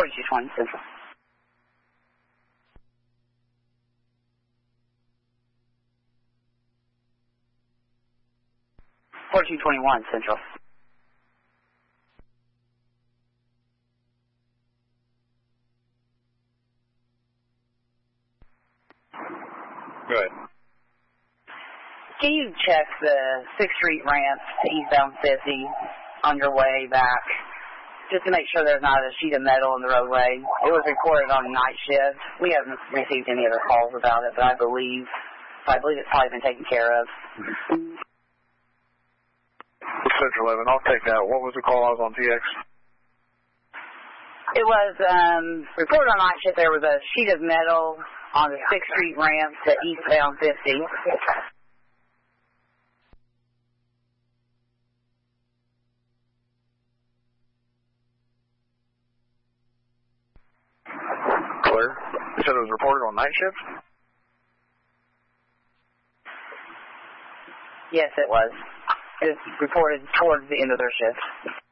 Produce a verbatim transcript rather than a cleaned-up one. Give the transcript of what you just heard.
forty-two twenty Central. forty-two twenty-one Central. Go ahead. Can you check the sixth Street ramp to eastbound fifty on your way back, just to make sure there's not a sheet of metal in the roadway? It was reported on night shift. We haven't received any other calls about it, but I believe, I believe it's probably been taken care of. Central eleven, I'll take that. What was the call? I was on T X. It was um, reported on night shift there was a sheet of metal on the sixth Street ramp to eastbound fifty. Clear. You said it was reported on night shift? Yes, it was. It was reported towards the end of their shift.